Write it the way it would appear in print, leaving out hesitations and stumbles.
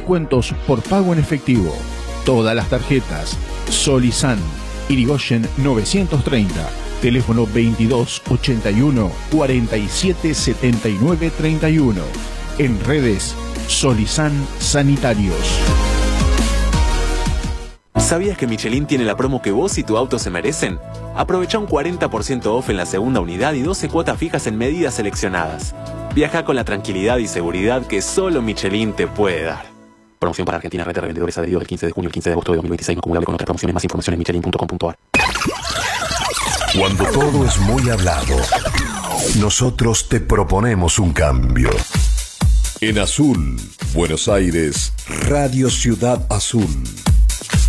descuentos por pago en efectivo. Todas las tarjetas. Sol y San, Irigoyen 930, teléfono 22 81 47 79 31. En redes, Sol y San Sanitarios. ¿Sabías que Michelin tiene la promo que vos y tu auto se merecen? Aprovecha un 40% off en la segunda unidad y 12 cuotas fijas en medidas seleccionadas. Viaja con la tranquilidad y seguridad que solo Michelin te puede dar. Promoción para Argentina, red de revendedores adheridos del 15 de junio al 15 de agosto de 2026, no acumulable con otras promociones. Más información en michelin.com.ar. Cuando todo es muy hablado, nosotros te proponemos un cambio. En Azul, Buenos Aires, Radio Ciudad Azul.